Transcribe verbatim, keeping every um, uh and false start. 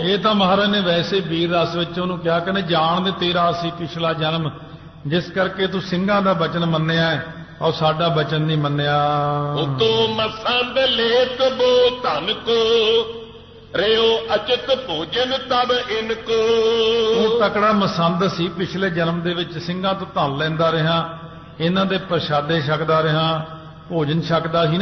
ਇਹ ਤਾਂ ਮਹਾਰਾਜ ਨੇ ਵੈਸੇ ਵੀਰ ਰਸ ਵਿੱਚ ਉਹਨੂੰ ਕਿਹਾ ਕਹਿੰਦੇ ਜਾਣਦੇ ਤੇਰਾ ਸੀ ਪਿਛਲਾ ਜਨਮ ਜਿਸ ਕਰਕੇ ਤੂੰ ਸਿੰਘਾਂ ਦਾ ਬਚਨ ਮੰਨਿਆ ਔਰ ਸਾਡਾ ਬਚਨ ਨਹੀਂ ਮੰਨਿਆ। ਉਤੋਂ ਮਸੰਦ ਲੇਤ ਬੋ ਧਨ ਕੋ ਰਿਓ ਅਚਿਤ ਭੋਜਨ ਤਬ ਇਨਕੋ। ਉਹ ਤਕੜਾ ਮਸੰਦ ਸੀ ਪਿਛਲੇ ਜਨਮ ਦੇ ਵਿੱਚ ਸਿੰਘਾਂ ਤੋਂ ਧਨ ਲੈਂਦਾ ਰਿਹਾ ਇਹਨਾਂ ਦੇ ਪ੍ਰਸ਼ਾਦੇ ਛਕਦਾ ਰਿਹਾ ਭੋਜਨ ਛਕਦਾ ਸੀ ਨਾ